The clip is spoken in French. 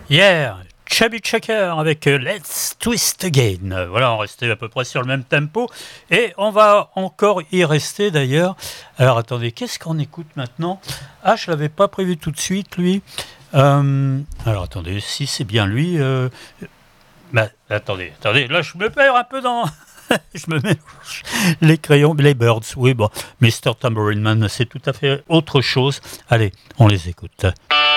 Yeah, Chubby Checker avec Let's Twist Again. Voilà, on restait à peu près sur le même tempo. Et on va encore y rester d'ailleurs. Alors attendez, qu'est-ce qu'on écoute maintenant? Ah, je ne l'avais pas prévu tout de suite, lui. Alors attendez, si c'est bien lui. Attendez, là je me perds un peu dans. Je me mélange les crayons, les Birds. Oui, bon, Mr. Tambourine Man, c'est tout à fait autre chose. Allez, on les écoute.